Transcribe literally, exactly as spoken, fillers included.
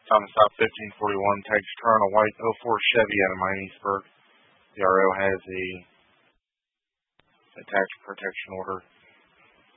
Time to stop fifteen forty-one. Takes turn a white oh four Chevy out of Miamisburg. The R O has a attached protection order.